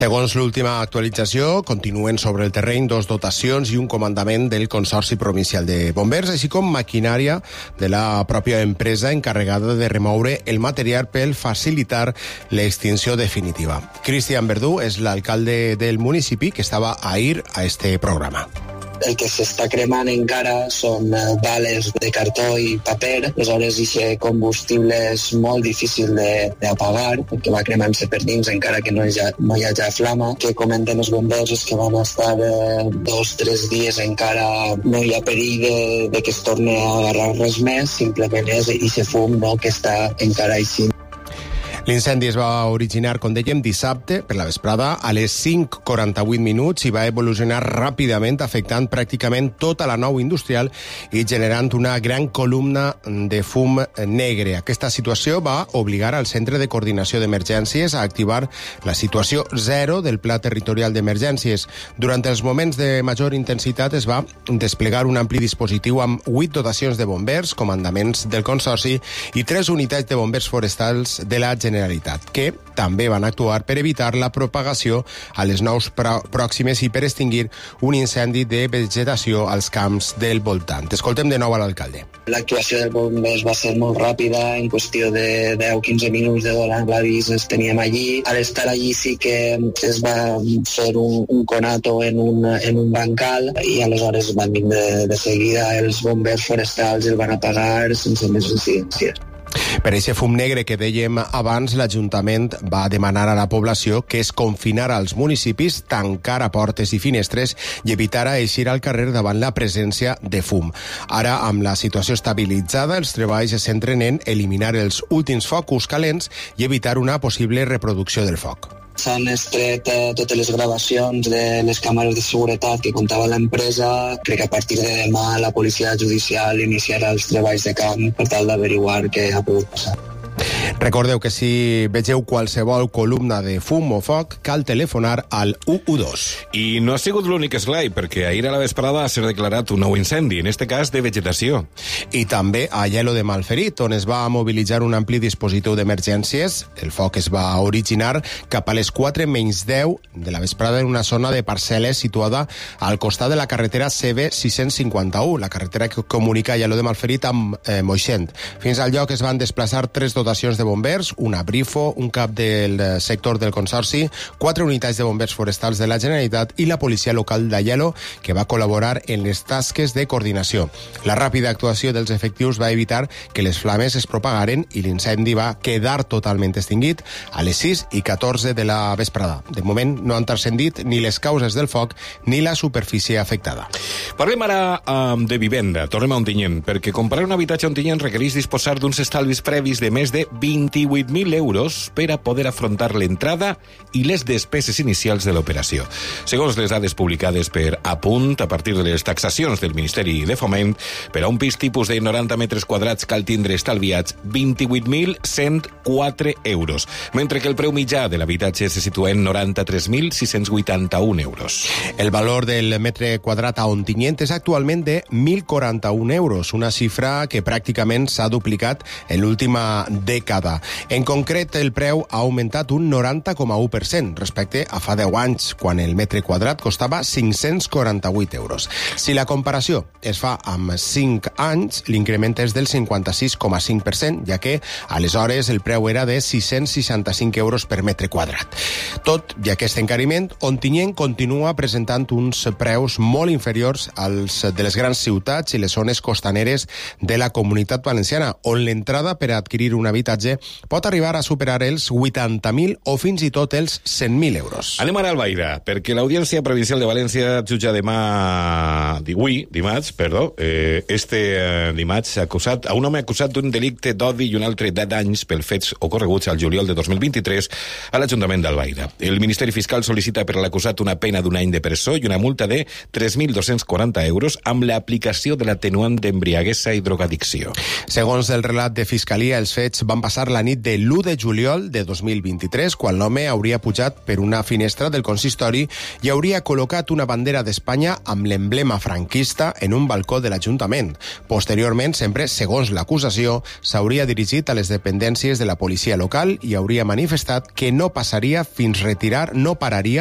Segons l'última actualització, continuen sobre el terreny 2 dotacions i un comandament del Consorci Provincial de Bombers, així com maquinària de la pròpia empresa encarregada de remoure el material per facilitar l'extinció definitiva. Cristian Verdú és l'alcalde del municipi que estava ahir a este programa. El que s'està cremant encara són bales de cartó i paper. Aleshores, aquest combustible és molt difícil d'apagar perquè va cremant-se per dins encara que no hi hagi flama. El que comenten els bombers és que van estar 2-3 dies encara no hi ha perill de que es torni a agarrar res més, simplement és aquest fum que està encara així. L'incendi es va originar, com dèiem, dissabte per la vesprada a les 5:48 minuts i va evolucionar ràpidament, afectant pràcticament tota la nau industrial i generant una gran columna de fum negre. Aquesta situació va obligar al Centre de Coordinació d'Emergències a activar la situació 0 del Pla Territorial d'Emergències. Durant els moments de major intensitat es va desplegar un ampli dispositiu amb 8 dotacions de bombers, comandaments del Consorci i 3 unitats de bombers forestals de la Generalitat, que també van actuar per evitar la propagació a les naus pròximes i per extingir un incendi de vegetació als camps del voltant. Escoltem de nou a l'alcalde. L'actuació dels bombers va ser molt ràpida, en qüestió de 10-15 minuts de donar l'avís els teníem allí. Al estar allí sí que es va fer un conato en un bancal i aleshores van vindre de seguida els bombers forestals i el van apagar sense més incidències. Per aquest fum negre que dèiem abans, l'Ajuntament va demanar a la població que es confinara als municipis, tancar a portes i finestres i evitar eixir al carrer davant la presència de fum. Ara, amb la situació estabilitzada, els treballs es centren en eliminar els últims focus calents i evitar una possible reproducció del foc. S'han extret totes les gravacions de les càmeres de seguretat que comptava l'empresa. Crec que a partir de demà la policia judicial iniciarà els treballs de camp per tal d'averiguar què ha pogut passar. Recordeu que si vegeu qualsevol columna de fum o foc, cal telefonar al 112. I no ha sigut l'únic esglai, perquè ahir a la vesprada ha ser declarat un nou incendi, en este cas de vegetació. I també a Aielo de Malferit, on es va mobilitzar un ampli dispositiu d'emergències. El foc es va originar cap a les 4:10 de la vesprada en una zona de parcel·les situada al costat de la carretera CB651, la carretera que comunica Aielo de Malferit amb Moixent. Fins al lloc es van desplaçar 3 dotacions de bombers, una brifo, un cap del sector del Consorci, 4 unitats de bombers forestals de la Generalitat i la policia local d'Aielo, que va col·laborar en les tasques de coordinació. La ràpida actuació dels efectius va evitar que les flames es propagaren i l'incendi va quedar totalment extingit a les 6:14 de la vesprada. De moment no han transcendit ni les causes del foc ni la superfície afectada. Parlem ara de vivenda. Tornem a Ontinyent, perquè comprar un habitatge a Ontinyent requereix disposar d'uns estalvis previs de més de 28.000 euros per a poder afrontar l'entrada i les despeses inicials de l'operació. Segons les dades publicades per Apunt, a partir de les taxacions del Ministeri de Foment, per a un pis tipus de 90 metres quadrats cal tindre estalviats 28.104 euros, mentre que el preu mitjà de l'habitatge se situa en 93.681 euros. El valor del metre quadrat a Ontinyent és actualment de 1.041 euros, una xifra que pràcticament s'ha duplicat en l'última dècada. En concret, el preu ha augmentat un 90,1% respecte a fa 10 anys, quan el metre quadrat costava 548 euros. Si la comparació es fa amb 5 anys, l'increment és del 56,5%, ja que aleshores el preu era de 665 euros per metre quadrat. Tot i aquest encariment, Ontinyent continua presentant uns preus molt inferiors als de les grans ciutats i les zones costaneres de la Comunitat Valenciana, on l'entrada per a adquirir un habitatge pot arribar a superar els 80.000 o fins i tot els 100.000 euros. Anem ara a Albaida, perquè l'Audiència Provincial de València jutja dimarts, acusat a un home acusat d'un delicte d'odi i un altre de danys pels fets ocorreguts al juliol de 2023 a l'Ajuntament d'Albaida. El Ministeri Fiscal sol·licita per l'acusat una pena d'un any de presó i una multa de 3.240 euros amb l'aplicació de l'atenuant d'embriaguesa i drogadicció. Segons el relat de Fiscalia, els fets van passar passar la nit de l'1 de juliol de 2023, quan l'home hauria pujat per una finestra del consistori i hauria col·locat una bandera d'Espanya amb l'emblema franquista en un balcó de l'Ajuntament. Posteriorment, sempre segons l'acusació, s'hauria dirigit a les dependències de la policia local i hauria manifestat que no passaria fins retirar, no pararia